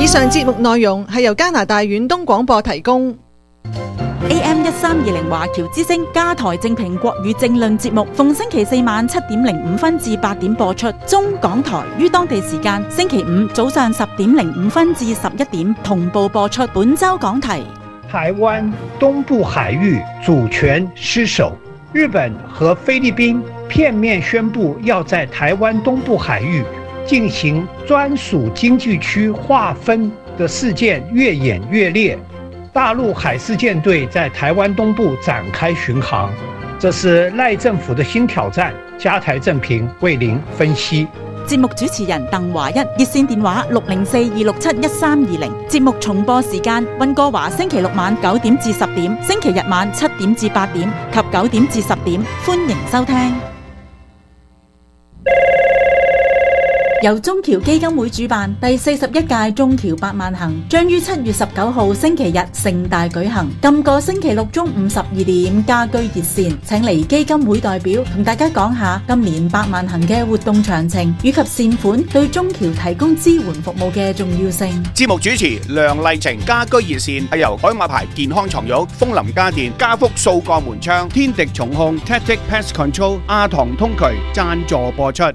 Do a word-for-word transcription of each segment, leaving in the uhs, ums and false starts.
上節目內容係由加拿大遠東廣播提供。 A M 一三二零華僑之聲加台正評國語政論節目，逢星期四晚七點零五分至八點播出。中港台於當地時間星期五早上十點零五分至十一點同步播出。本週講題： 台灣東部海域主權失守，日本和菲律賓片面宣布要在台灣東部海域進行專屬經濟區劃分的事件越演越烈。大陸海事艦隊在台灣東部展開巡航，這是賴政府的新挑戰。加台正評為您分析。 節目主持人鄧華一，熱線電話六零四二六七一三二零。節目重播時間：溫哥華星期六晚九點至十點，星期日晚七點至八點及九點至十點。歡迎收聽。由中僑基金會主辦第四十一屆中僑百萬行，將於七月十九號星期日盛大舉行。今個星期六中午十二點，家居熱線請嚟基金會代表同大家講下今年百萬行嘅活動詳情，以及善款對中僑提供支援服務嘅重要性。 節目主持梁麗晴，家居熱線係由海馬牌健康床褥、楓林家電、家福掃鋼門窗、天敵重控、Tactic Pest Control、亞堂通渠贊助播出。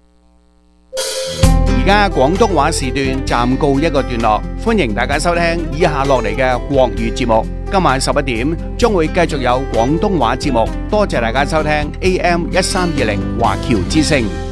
而家廣東話時段暫告一個段落，歡迎大家收聽以下落嚟嘅國語節目。今晚十一點將會繼續有廣東話節目，多謝大家收聽 A M 一三二零華僑之聲。